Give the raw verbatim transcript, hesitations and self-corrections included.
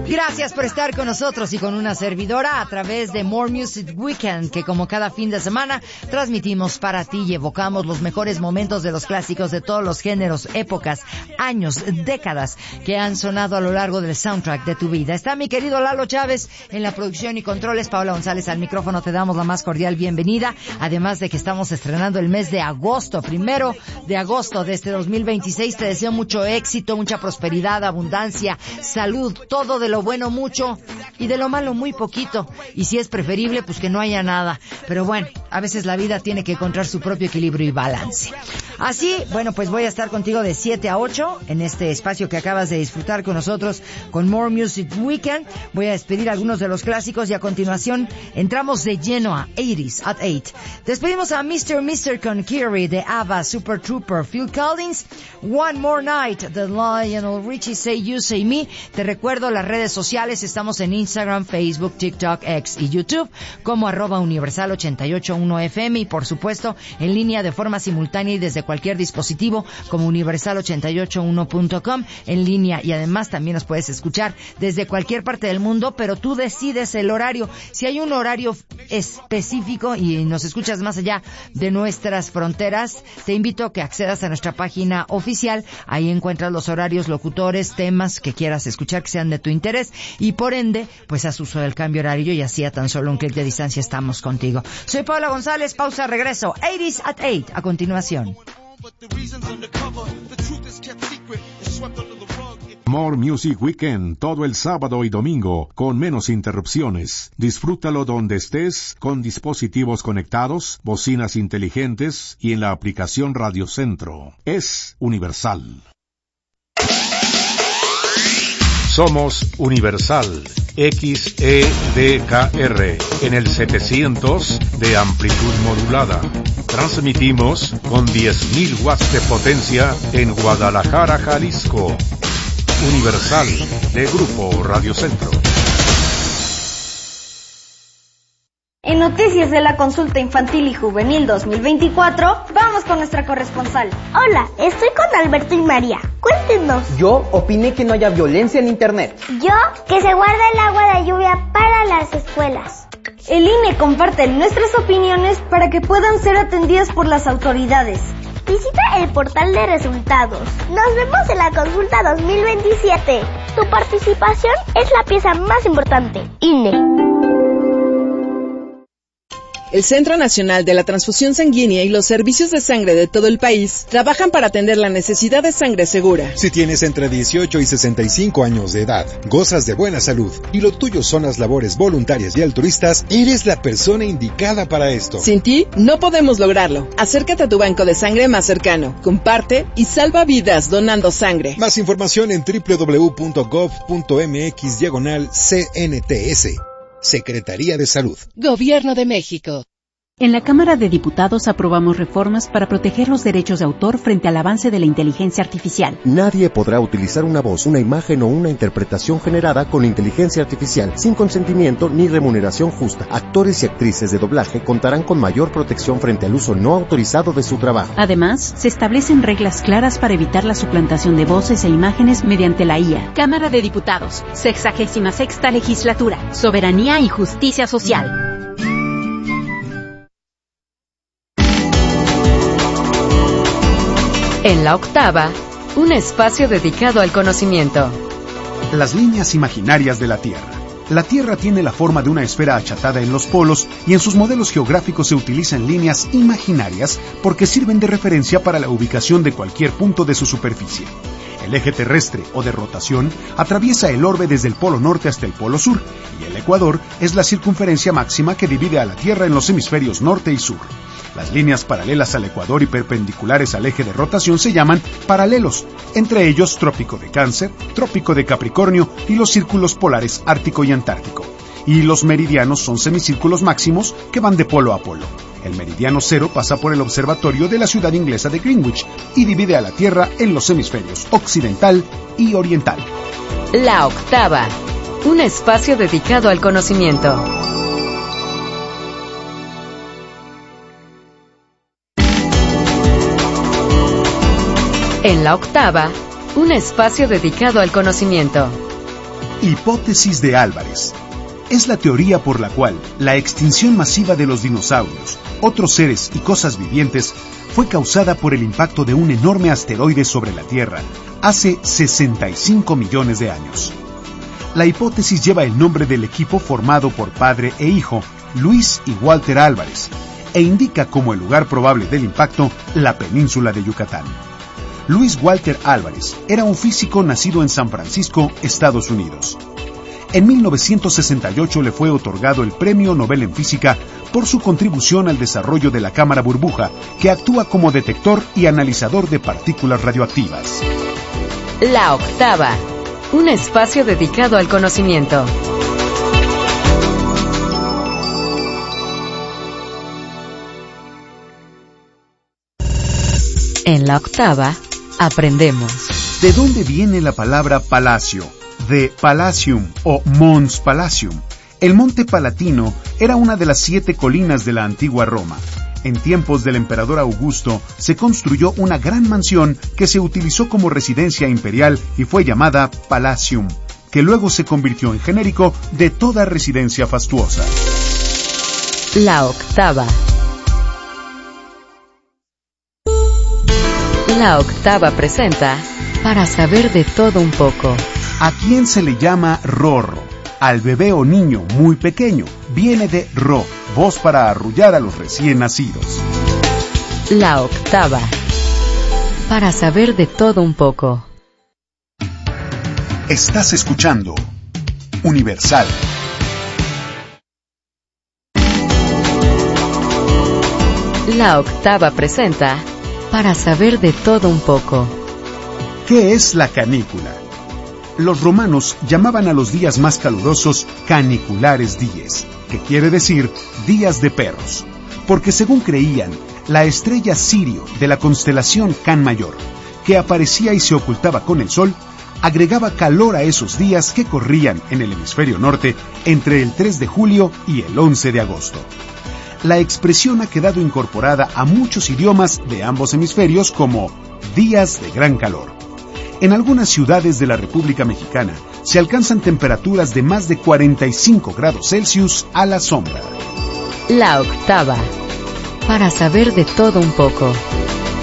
Gracias por estar con nosotros y con una servidora a través de More Music Weekend, que como cada fin de semana transmitimos para ti y evocamos los mejores momentos de los clásicos de todos los géneros, épocas, años, décadas que han sonado a lo largo del soundtrack de tu vida. Está mi querido Lalo Chávez en la producción y controles, Paola González al micrófono. Te damos la más cordial bienvenida, además de que estamos estrenando el mes de agosto, primero de agosto de este dos mil veintiséis. Te deseo mucho éxito, mucha prosperidad, abundancia, salud, todo de lo bueno mucho y de lo malo muy poquito, y si es preferible pues que no haya nada, pero bueno, a veces la vida tiene que encontrar su propio equilibrio y balance. Así, bueno, pues voy a estar contigo de siete a ocho en este espacio que acabas de disfrutar con nosotros con More Music Weekend. Voy a despedir algunos de los clásicos y a continuación entramos de lleno a eighties at eight. Despedimos a mister mister con Kiri de ABBA, Super Trooper, Phil Collins, One More Night de Lionel Richie, Say You, Say Me. Te recuerdo las redes sociales, estamos en Instagram, Facebook, TikTok, X y YouTube como arroba universal ochenta y ocho punto uno F M y por supuesto en línea de forma simultánea y desde cualquier dispositivo como universal ochenta y ocho punto uno punto com en línea, y además también nos puedes escuchar desde cualquier parte del mundo, pero tú decides el horario. Si hay un horario específico y nos escuchas más allá de nuestras fronteras, te invito a que accedas a nuestra página oficial. Ahí encuentras los horarios, locutores, temas que quieras escuchar que sean de tu interés y por ende pues haz uso del cambio horario y así a tan solo un clic de distancia estamos contigo. Soy Paola González, pausa, regreso. eighties at eight a continuación. More Music Weekend, todo el sábado y domingo, con menos interrupciones. Disfrútalo donde estés, con dispositivos conectados, bocinas inteligentes y en la aplicación Radio Centro. Es universal. Somos Universal, X E D K R, en el setecientos de amplitud modulada. Transmitimos con diez mil watts de potencia en Guadalajara, Jalisco. Universal, de Grupo Radio Centro. En Noticias de la Consulta Infantil y Juvenil dos mil veinticuatro, vamos con nuestra corresponsal. Hola, estoy con Alberto y María. Cuéntenos. Yo opiné que no haya violencia en Internet. Yo, que se guarde el agua de lluvia para las escuelas. El I N E comparte nuestras opiniones para que puedan ser atendidas por las autoridades. Visita el portal de resultados. Nos vemos en la consulta dos mil veintisiete. Tu participación es la pieza más importante. I N E. El Centro Nacional de la Transfusión Sanguínea y los servicios de sangre de todo el país trabajan para atender la necesidad de sangre segura. Si tienes entre dieciocho y sesenta y cinco años de edad, gozas de buena salud y lo tuyo son las labores voluntarias y altruistas, eres la persona indicada para esto. Sin ti, no podemos lograrlo. Acércate a tu banco de sangre más cercano, comparte y salva vidas donando sangre. Más información en doble u doble u doble u punto gov punto m x diagonal C N T S. Secretaría de Salud. Gobierno de México. En la Cámara de Diputados aprobamos reformas para proteger los derechos de autor frente al avance de la inteligencia artificial. Nadie podrá utilizar una voz, una imagen o una interpretación generada con inteligencia artificial sin consentimiento ni remuneración justa. Actores y actrices de doblaje contarán con mayor protección frente al uso no autorizado de su trabajo. Además, se establecen reglas claras para evitar la suplantación de voces e imágenes mediante la I A. Cámara de Diputados, sexagésima sexta legislatura, soberanía y justicia social. En la octava, un espacio dedicado al conocimiento. Las líneas imaginarias de la Tierra. La Tierra tiene la forma de una esfera achatada en los polos y en sus modelos geográficos se utilizan líneas imaginarias porque sirven de referencia para la ubicación de cualquier punto de su superficie. El eje terrestre o de rotación atraviesa el orbe desde el polo norte hasta el polo sur y el ecuador es la circunferencia máxima que divide a la Tierra en los hemisferios norte y sur. Las líneas paralelas al ecuador y perpendiculares al eje de rotación se llaman paralelos, entre ellos Trópico de Cáncer, Trópico de Capricornio y los círculos polares Ártico y Antártico. Y los meridianos son semicírculos máximos que van de polo a polo. El meridiano cero pasa por el observatorio de la ciudad inglesa de Greenwich y divide a la Tierra en los hemisferios occidental y oriental. La octava, un espacio dedicado al conocimiento. En la octava, un espacio dedicado al conocimiento. Hipótesis de Álvarez. Es la teoría por la cual la extinción masiva de los dinosaurios, otros seres y cosas vivientes fue causada por el impacto de un enorme asteroide sobre la Tierra hace sesenta y cinco millones de años. La hipótesis lleva el nombre del equipo formado por padre e hijo, Luis y Walter Álvarez, e indica como el lugar probable del impacto la península de Yucatán. Luis Walter Álvarez era un físico nacido en San Francisco, Estados Unidos. En mil novecientos sesenta y ocho le fue otorgado el Premio Nobel en Física por su contribución al desarrollo de la cámara burbuja, que actúa como detector y analizador de partículas radioactivas. La octava, un espacio dedicado al conocimiento. En la octava, aprendemos. ¿De dónde viene la palabra palacio? De Palatium o Mons Palatium. El Monte Palatino era una de las siete colinas de la antigua Roma. En tiempos del emperador Augusto se construyó una gran mansión que se utilizó como residencia imperial y fue llamada Palatium, que luego se convirtió en genérico de toda residencia fastuosa. La octava. La octava presenta Para saber de todo un poco. ¿A quién se le llama rorro? Al bebé o niño muy pequeño. Viene de ro, voz para arrullar a los recién nacidos. La octava. Para saber de todo un poco. Estás escuchando Universal. La octava presenta Para saber de todo un poco. ¿Qué es la canícula? Los romanos llamaban a los días más calurosos caniculares dies, que quiere decir días de perros, porque según creían, la estrella Sirio de la constelación Can Mayor, que aparecía y se ocultaba con el sol, agregaba calor a esos días que corrían en el hemisferio norte entre el tres de julio y el once de agosto. La expresión ha quedado incorporada a muchos idiomas de ambos hemisferios como días de gran calor. En algunas ciudades de la República Mexicana se alcanzan temperaturas de más de cuarenta y cinco grados Celsius a la sombra. La octava. Para saber de todo un poco.